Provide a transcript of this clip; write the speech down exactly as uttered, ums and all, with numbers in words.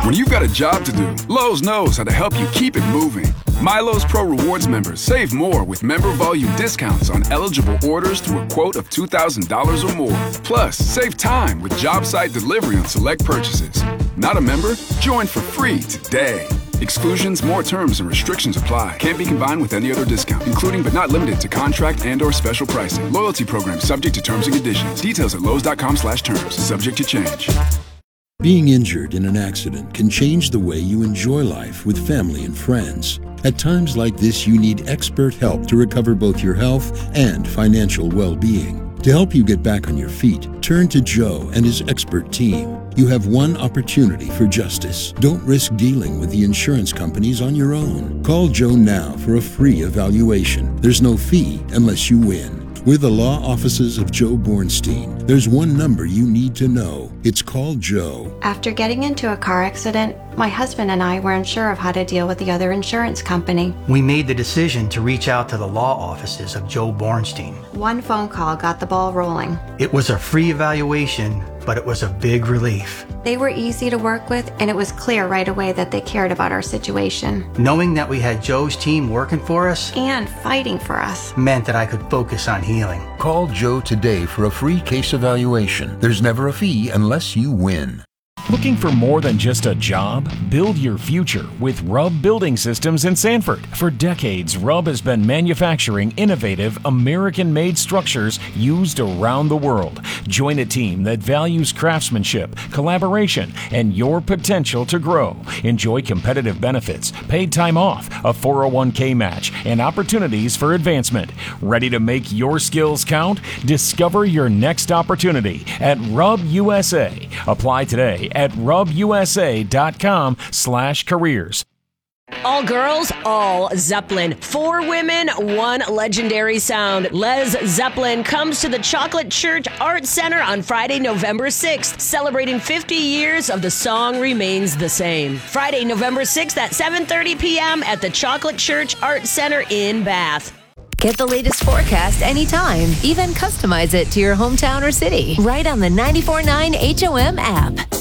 When you've got a job to do, Lowe's knows how to help you keep it moving. MyLowe's Pro Rewards members save more with member volume discounts on eligible orders through a quote of two thousand dollars or more. Plus, save time with job site delivery on select purchases. Not a member? Join for free today. Exclusions, more terms, and restrictions apply. Can't be combined with any other discount, including but not limited to contract and or special pricing. Loyalty program subject to terms and conditions. Details at Lowe's.com slash terms. Subject to change. Being injured in an accident can change the way you enjoy life with family and friends. At times like this, you need expert help to recover both your health and financial well-being. To help you get back on your feet, turn to Joe and his expert team. You have one opportunity for justice. Don't risk dealing with the insurance companies on your own. Call Joe now for a free evaluation. There's no fee unless you win. With the law offices of Joe Bornstein, there's one number you need to know. It's called Joe. After getting into a car accident, my husband and I weren't sure of how to deal with the other insurance company. We made the decision to reach out to the law offices of Joe Bornstein. One phone call got the ball rolling. It was a free evaluation, but it was a big relief. They were easy to work with, and it was clear right away that they cared about our situation. Knowing that we had Joe's team working for us and fighting for us meant that I could focus on healing. Call Joe today for a free case evaluation. There's never a fee unless you win. Looking for more than just a job? Build your future with Rubb Building Systems in Sanford. For decades, Rubb has been manufacturing innovative, American-made structures used around the world. Join a team that values craftsmanship, collaboration, and your potential to grow. Enjoy competitive benefits, paid time off, a four oh one k match, and opportunities for advancement. Ready to make your skills count? Discover your next opportunity at Rubb U S A. Apply today at rubusa.com slash careers. All girls, all Zeppelin. Four women, one legendary sound. Les Zeppelin comes to the Chocolate Church Art Center on Friday, November sixth, celebrating fifty years of The Song Remains the Same. Friday, November sixth at seven thirty p.m. at the Chocolate Church Art Center in Bath. Get the latest forecast anytime. Even customize it to your hometown or city. Right on the ninety-four point nine H O M app.